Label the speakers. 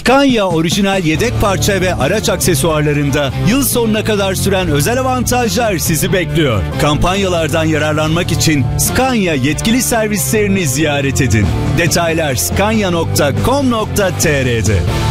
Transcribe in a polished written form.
Speaker 1: Scania orijinal yedek parça ve araç aksesuarlarında yıl sonuna kadar süren özel avantajlar sizi bekliyor. Kampanyalardan yararlanmak için Scania yetkili servislerini ziyaret edin. Detaylar scania.com.tr'de.